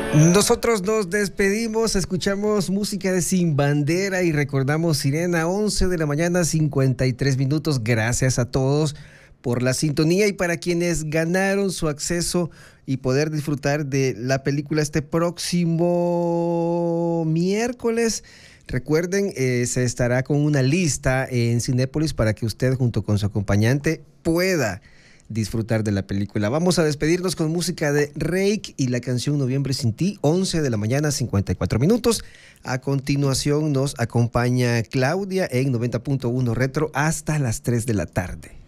Nosotros nos despedimos, escuchamos música de Sin Bandera y recordamos Sirena, 11 de la mañana, 53 minutos. Gracias a todos por la sintonía y para quienes ganaron su acceso y poder disfrutar de la película este próximo miércoles. Recuerden, se estará con una lista en Cinépolis para que usted junto con su acompañante pueda disfrutar de la película. Vamos a despedirnos con música de Reik y la canción Noviembre sin ti, 11 de la mañana, 54 minutos. A continuación nos acompaña Claudia en 90.1 Retro hasta las 3 de la tarde.